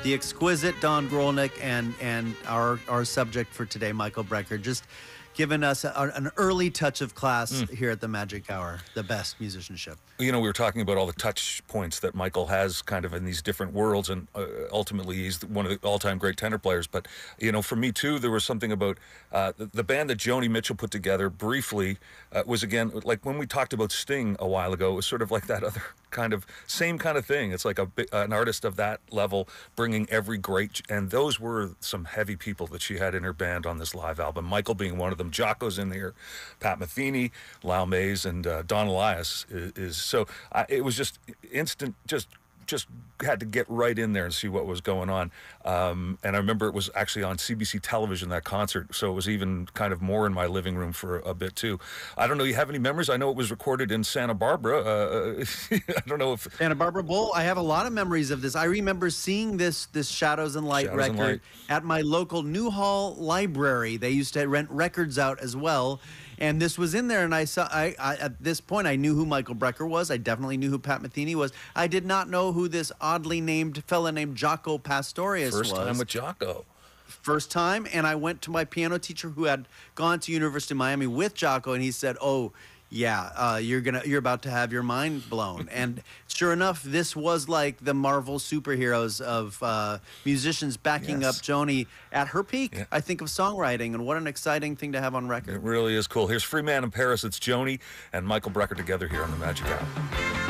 the exquisite Don Grolnick and our subject for today, Michael Brecker, just giving us an early touch of class here at the Magic Hour, the best musicianship. You know, we were talking about all the touch points that Michael has kind of in these different worlds, and ultimately he's one of the all-time great tenor players. But, you know, for me, too, there was something about the band that Joni Mitchell put together briefly was, again, like when we talked about Sting a while ago, it was sort of like that other kind of same kind of thing. It's like an artist of that level bringing every great, and those were some heavy people that she had in her band on this live album, Michael being one of them. Jocko's in there, Pat Metheny, Lau Mays, and Don Elias is so it was just instant, just had to get right in there and see what was going on. And I remember it was actually on CBC television, that concert, so it was even kind of more in my living room for a bit too. I don't know, you have any memories? I know it was recorded in Santa Barbara. I don't know if... Santa Barbara Bowl. I have a lot of memories of this. I remember seeing this Shadows and Light record at my local Newhall library. They used to rent records out as well. And this was in there, and I saw. At this point, I knew who Michael Brecker was. I definitely knew who Pat Metheny was. I did not know who this oddly named fella named Jaco Pastorius was. First time with Jocko. First time, and I went to my piano teacher who had gone to University of Miami with Jaco, and he said, "Oh, yeah, you're about to have your mind blown." And sure enough, this was like the Marvel superheroes of musicians backing up Joni at her peak, I think, of songwriting. And what an exciting thing to have on record. It really is cool. Here's Free Man in Paris. It's Joni and Michael Brecker together here on the Magic Hour.